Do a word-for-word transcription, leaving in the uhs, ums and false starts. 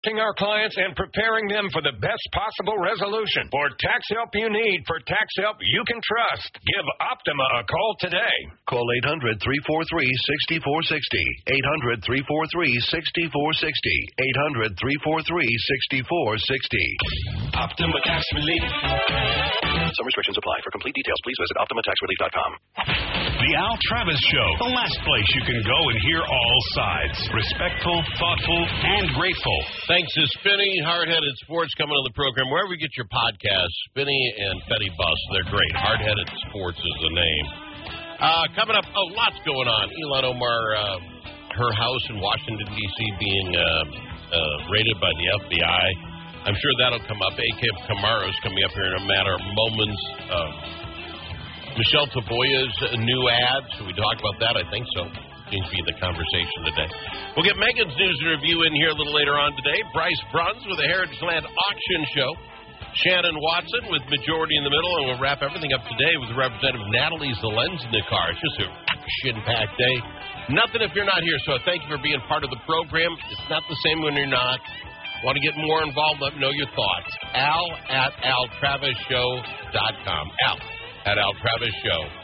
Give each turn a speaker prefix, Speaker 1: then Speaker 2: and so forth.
Speaker 1: our clients and preparing them for the best possible resolution. For tax help you need, for tax help you can trust, give Optima a call today.
Speaker 2: Call eight hundred, three four three, six four six zero. eight hundred, three four three, six four six zero. eight hundred, three four three, six four six zero.
Speaker 3: Optima Tax Relief.
Speaker 2: Some restrictions apply. For complete details, please visit Optima Tax Relief dot com.
Speaker 4: The Al Travis Show, the last place you can go and hear all sides. Respectful, thoughtful, and grateful.
Speaker 5: Thanks to Spinny, Hard-Headed Sports coming on the program. Wherever you get your podcasts, Spinny and Fetty Bus, they're great. Hard-Headed Sports is the name. Uh, coming up, oh, lots going on. Ilhan Omar, uh, her house in Washington, D C being uh, uh, raided by the F B I. I'm sure that'll come up. A K Camaro's coming up here in a matter of moments. Uh, Michelle Taboya's new ad. Should we talk about that? I think so. Seems to be the conversation today. We'll get Megan's news and review in here a little later on today. Bryce Bruns with the Heritage Land Auction Show. Shannon Watson with Majority in the Middle. And we'll wrap everything up today with Representative Natalie Zelensnikar. It's just an action-packed day. Nothing if you're not here. So thank you for being part of the program. It's not the same when you're not. Want to get more involved? Let me know your thoughts. Al at al travis show dot com. Al at al travis show